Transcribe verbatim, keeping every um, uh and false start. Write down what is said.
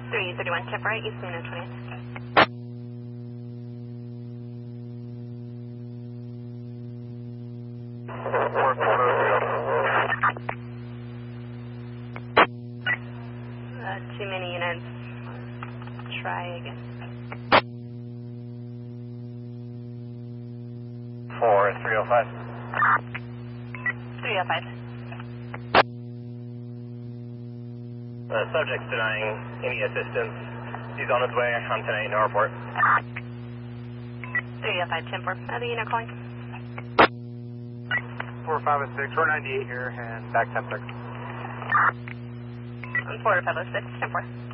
three thirty-one, tip right, East Nino twentieth. Uh, too many units. Try again. four three oh five. three oh five. The subject's denying any assistance. He's on his way on ten eight, no report. three oh five, ten four. Other unit calling. four five oh six, four ninety-eight here, and back ten six. four five oh six, ten four.